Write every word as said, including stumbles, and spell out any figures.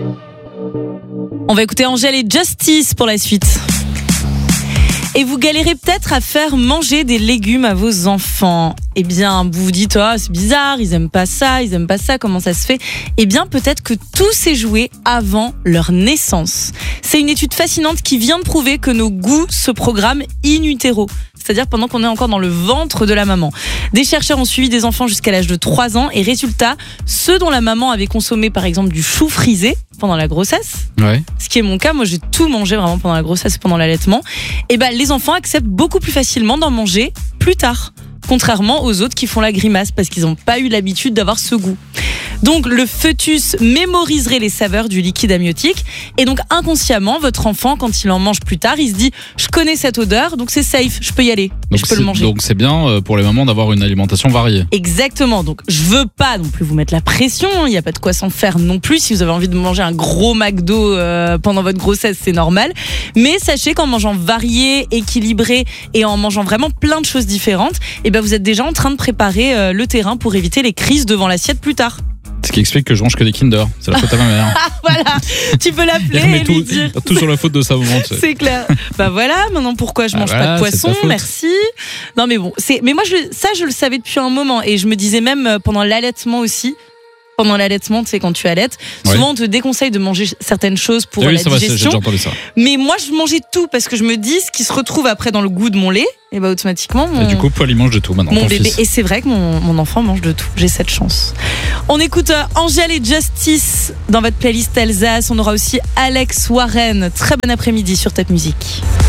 On va écouter Angèle et Justice pour la suite. Et vous galérez peut-être à faire manger des légumes à vos enfants. Eh bien, vous vous dites, oh, c'est bizarre, ils aiment pas ça, ils aiment pas ça, comment ça se fait ? Eh bien, peut-être que tout s'est joué avant leur naissance. C'est une étude fascinante qui vient de prouver que nos goûts se programment in utero. C'est-à-dire pendant qu'on est encore dans le ventre de la maman. Des chercheurs ont suivi des enfants jusqu'à l'âge de trois ans et résultat, ceux dont la maman avait consommé par exemple du chou frisé pendant la grossesse, ouais. ce qui est mon cas, moi j'ai tout mangé vraiment pendant la grossesse et pendant l'allaitement, et ben les enfants acceptent beaucoup plus facilement d'en manger plus tard, contrairement aux autres qui font la grimace parce qu'ils n'ont pas eu l'habitude d'avoir ce goût. Donc le fœtus mémoriserait les saveurs du liquide amniotique et donc inconsciemment votre enfant quand il en mange plus tard il se dit je connais cette odeur donc c'est safe, je peux y aller et je peux le manger. Donc c'est bien pour les mamans d'avoir une alimentation variée. Exactement, donc je veux pas non plus vous mettre la pression, il n'y a pas de quoi s'en faire non plus, si vous avez envie de manger un gros McDo euh, pendant votre grossesse c'est normal, mais sachez qu'en mangeant varié, équilibré et en mangeant vraiment plein de choses différentes, et ben vous êtes déjà en train de préparer euh, le terrain pour éviter les crises devant l'assiette plus tard. Ce qui explique que je mange que des Kinder. C'est la faute à ma mère. Voilà, tu peux l'appeler et, et tout, lui dire. Tout sur la faute de sa maman. Tu sais. C'est clair. Bah voilà, maintenant pourquoi je mange ah voilà, pas de poisson, merci. Non mais bon, c'est. Mais moi je, ça je le savais depuis un moment et je me disais même pendant l'allaitement aussi. Pendant l'allaitement, tu sais, quand tu allaites, souvent ouais. on te déconseille de manger certaines choses pour oui, la digestion. Va, j'ai déjà entendu ça. Mais moi, je mangeais tout parce que je me dis, ce qui se retrouve après dans le goût de mon lait, et bah automatiquement. Mon... Et du coup, Paul, il mange de tout maintenant. Mon bébé. Fils. Et c'est vrai que mon, mon enfant mange de tout. J'ai cette chance. On écoute euh, Angèle et Justice dans votre playlist Alsace. On aura aussi Alex Warren. Très bon après-midi sur Top Musique.